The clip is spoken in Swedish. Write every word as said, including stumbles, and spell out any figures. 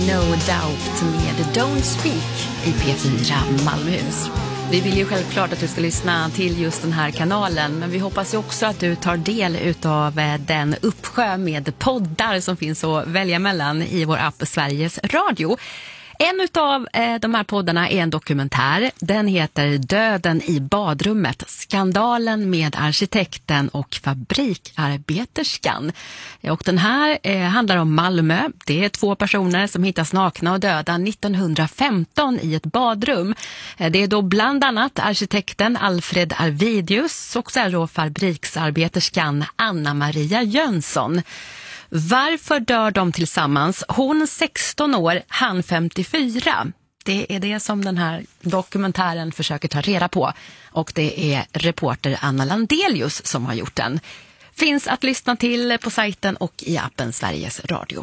No Doubt med Don't Speak i P fyra Malmöhus. Vi vill ju självklart att du ska lyssna till just den här kanalen, men vi hoppas ju också att du tar del utav den uppsjö med poddar som finns att välja mellan i vår app Sveriges Radio. En av eh, de här poddarna är en dokumentär. Den heter Döden i badrummet. Skandalen med arkitekten och fabrikarbeterskan. Och den här eh, handlar om Malmö. Det är två personer som hittas nakna och döda nittonhundrafemton i ett badrum. Eh, det är då bland annat arkitekten Alfred Arvidius och så är då fabriksarbeterskan Anna-Maria Jönsson. Varför dör de tillsammans? Hon sexton år, han femtiofyra. Det är det som den här dokumentären försöker ta reda på. Och det är reporter Anna Landelius som har gjort den. Finns att lyssna till på sajten och i appen Sveriges Radio.